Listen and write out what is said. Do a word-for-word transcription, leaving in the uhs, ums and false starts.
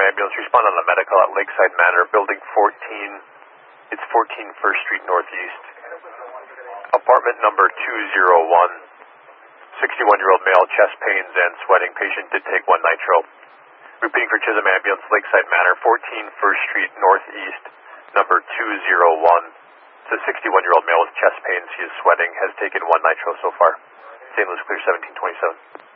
ambulance. Respond on the medical at Lakeside Manor, building fourteen. It's fourteen First Street Northeast. Apartment number two oh one. sixty-one-year-old male, chest pains and sweating. Patient did take one nitro. Repeating for Chisholm Ambulance, Lakeside Manor, fourteen First Street Northeast, number two oh one. It's a sixty-one-year-old male with chest pains. He is sweating, has taken one nitro so far. Saint Louis Clear seventeen twenty-seven.